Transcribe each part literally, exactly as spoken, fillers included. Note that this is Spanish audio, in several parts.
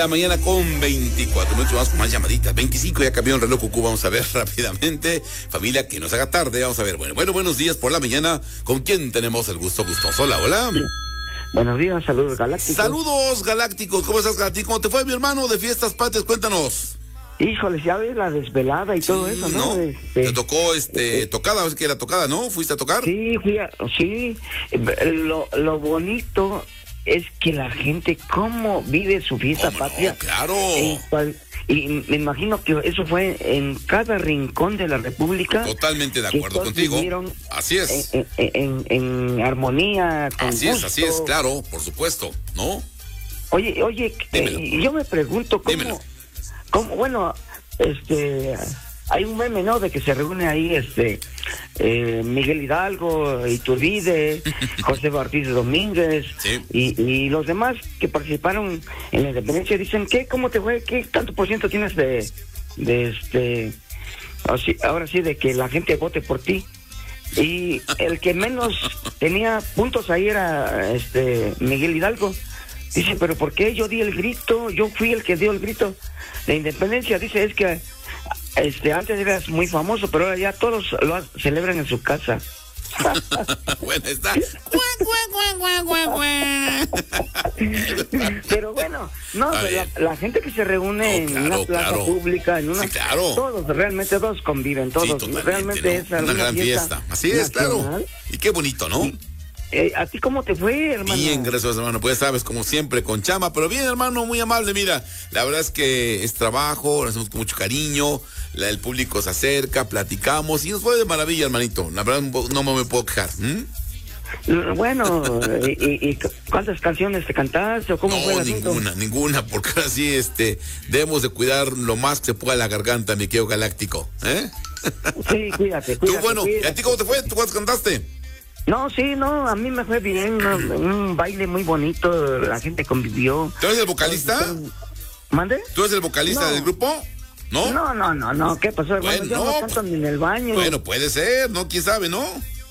La mañana con veinticuatro minutos, vamos con más llamaditas. veinticinco, ya cambió el reloj Cucú, vamos a ver rápidamente. Familia, que nos haga tarde, vamos a ver. Bueno, bueno, buenos días por la mañana. ¿Con quién tenemos el gusto gustoso? Hola, hola. Buenos días, saludos galácticos. Saludos galácticos, ¿cómo estás, Galáctico? ¿Cómo te fue, mi hermano, de fiestas patrias? Cuéntanos. Híjole, ya ves la desvelada y sí, todo eso, ¿no? ¿no? Este, te tocó, este, eh, tocada, ¿ves que era tocada, no? ¿Fuiste a tocar? Sí, fui a, sí. Lo, lo bonito es que la gente, cómo vive su fiesta patria. No, claro. Cual, y me imagino que eso fue en cada rincón de la República. Totalmente de acuerdo contigo. Así es. En, en, en, en armonía, con Así gusto. es, así es, claro, por supuesto, ¿no? Oye, oye, eh, yo me pregunto cómo, Dímelo. cómo, bueno, este, hay un meme, ¿no? De que se reúne ahí, este, eh, Miguel Hidalgo, Iturbide, José Ortiz Domínguez, sí. y, y los demás que participaron en la independencia dicen, ¿qué? ¿Cómo te fue? ¿Qué tanto por ciento tienes de, de este, así, ahora sí, de que la gente vote por ti? Y el que menos tenía puntos ahí era, este, Miguel Hidalgo. Dice, pero ¿por qué yo di el grito? Yo fui el que dio el grito de independencia. Dice, es que este antes eras muy famoso, pero ahora ya todos lo celebran en su casa. Bueno, está. Pero bueno, no, la, la gente que se reúne no, claro, en una plaza claro. pública, en una, sí, claro. todos, realmente todos conviven, todos. Sí, realmente ¿no? es una gran fiesta. fiesta. Así es, nacional. Claro. Y qué bonito, ¿no? Sí. Eh, ¿A ti cómo te fue, hermano? Bien, gracias, hermano. Pues sabes, como siempre, con chama, pero bien, hermano, muy amable. Mira, la verdad es que es trabajo, lo hacemos con mucho cariño, la, el público se acerca, platicamos y nos fue de maravilla, hermanito. La verdad, no me puedo quejar. ¿Mm? Bueno, ¿y, y cuántas canciones te cantaste o cómo no, fue el ninguna, asunto? ninguna, porque así este, debemos de cuidar lo más que se pueda la garganta, mi querido galáctico. ¿Eh? Sí, cuídate, cuídate. Tú, bueno, cuídate. ¿y a ti cómo te fue? ¿Tú cuántas cantaste? No, sí, no, a mí me fue bien, no, un baile muy bonito, la gente convivió. ¿Tú eres el vocalista? ¿Mande? ¿Tú eres el vocalista no. del grupo? ¿No? No, no, no, no, ¿qué pasó, hermano? Bueno, yo no, no canto pues, ni en el baño. Bueno, puede ser, ¿no? ¿Quién sabe, no?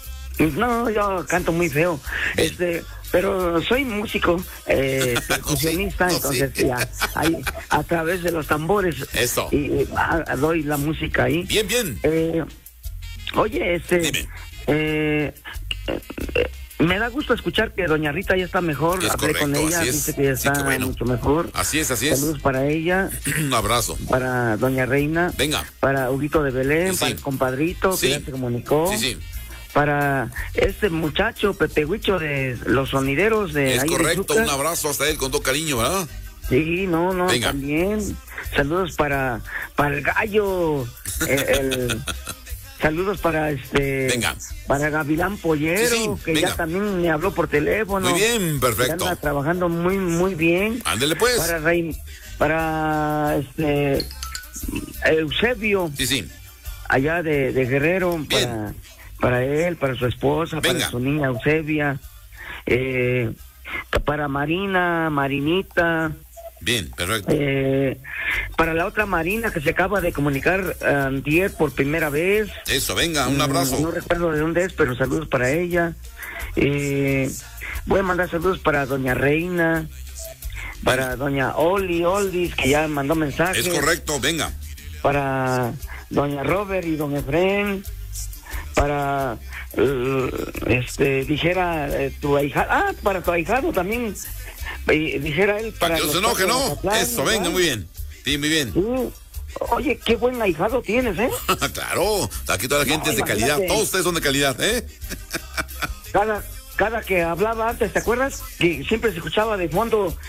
No, yo canto muy feo, bien. este, pero soy músico, eh, percusionista, no, sí, entonces sí. ya, ahí, a través de los tambores. Eso. Y, y a, doy la música ahí. Bien, bien. Eh, oye, este... Dime. Eh, eh, me da gusto escuchar que doña Rita ya está mejor. Es Hablé correcto, con ella, así es. dice que ya está sí, que bueno. mucho mejor. Así es, así es. Saludos para ella. Un abrazo. Para doña Reina. Venga. Para Huguito de Belén, sí. para el compadrito sí. que ya se comunicó. Sí, sí. Para este muchacho Pepe Huicho de los sonideros de Es ahí correcto, de un abrazo hasta él con todo cariño, ¿verdad? Sí, no, no, Venga. también. Saludos para, para el gallo. el, el Saludos para este Venga. para Gavilán Pollero, sí, sí, que venga. ya también me habló por teléfono. Muy bien, perfecto. Anda trabajando muy muy bien. Ándele pues. Para Rey, para este Eusebio, Sí, sí. allá de, de Guerrero, Bien. para para él, para su esposa, Venga. para su niña Eusebia, eh, para Marina, Marinita. Bien, perfecto. Eh, para la otra Marina que se acaba de comunicar antier por primera vez. Eso, venga, un abrazo. No, no recuerdo de dónde es, pero saludos para ella. Eh, voy a mandar saludos para doña Reina, para doña Oli Oldis, que ya mandó mensajes. Es correcto, venga. Para doña Robert y don Efren. Para, uh, este, dijera eh, tu ahijado. Ah, para tu ahijado también. Y dijera él Para para que no se los enoje, tacos de ¿no? Mazatlán, Eso, venga, ¿verdad? muy bien. Sí, muy bien. Sí. Oye, qué buen ahijado tienes, ¿eh? Claro, aquí toda la gente No, es de calidad. imagínate. Todos ustedes son de calidad, ¿eh? Cada, cada que hablaba antes, ¿te acuerdas? Que siempre se escuchaba de fondo